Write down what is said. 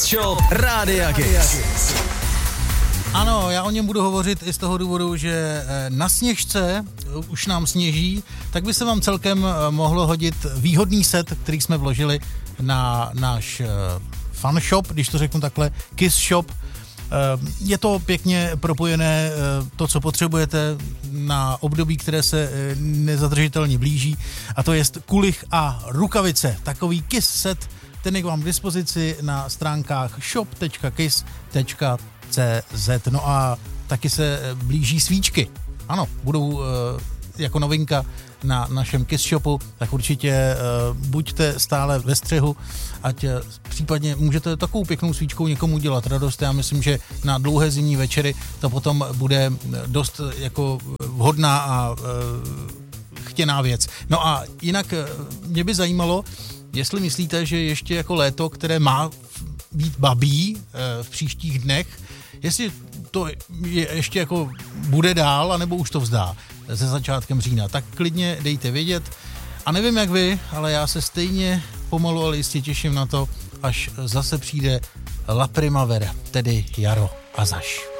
Shop Rádia Kiss. Ano, já o něm budu hovořit i z toho důvodu, že na Sněžce už nám sněží, tak by se vám celkem mohlo hodit výhodný set, který jsme vložili na náš fun shop, když to řeknu takhle, Kiss Shop. Je to pěkně propojené, to, co potřebujete na období, které se nezadržitelně blíží, a to je kulich a rukavice. Takový Kiss set, ten je k vám k dispozici na stránkách shop.kiss.cz. No a taky se blíží svíčky. Ano, budou jako novinka na našem Kiss Shopu, tak určitě buďte stále ve střehu, ať případně můžete takovou pěknou svíčkou někomu dělat radost. Já myslím, že na dlouhé zimní večery to potom bude dost jako vhodná a chtěná věc. No a jinak mě by zajímalo, jestli myslíte, že ještě jako léto, které má být babí v příštích dnech, jestli to ještě jako bude dál, anebo už to vzdá se začátkem října, tak klidně dejte vědět. A nevím jak vy, ale já se stejně pomalu, ale jistě těším na to, až zase přijde La Primavera, tedy jaro a zaš.